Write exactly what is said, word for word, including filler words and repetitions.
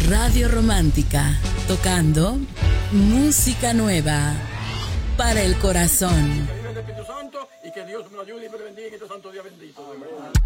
Radio Romántica, tocando música nueva para el corazón. Que vive el Espíritu Santo y que Dios me ayude y me bendiga en este santo día bendito.